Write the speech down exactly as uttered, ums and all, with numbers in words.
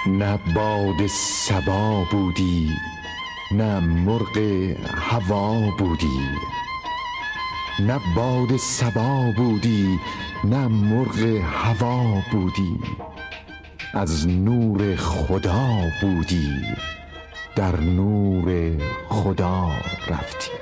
نه باد صبا بودی نه مرغ هوا بودی، نه باد صبا بودی نه مرغ هوا بودی، از نور خدا بودی در نور خدا رفتی.